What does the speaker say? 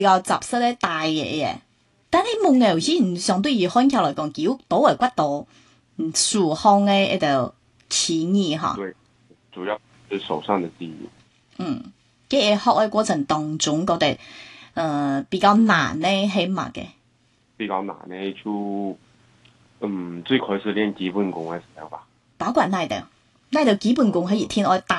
比較雜實咧大嘢嘅。但係木偶先相對於漢橋來講，叫多嘅骨頭，樹項嘅一條起義哈。 對，主要是手上的記憶。 嘅學嘅過程當中，覺得比較難咧，係乜嘅？ 比較難呢，就最開始練基本功嘅時候吧。 包括哪度基本功係一天愛打。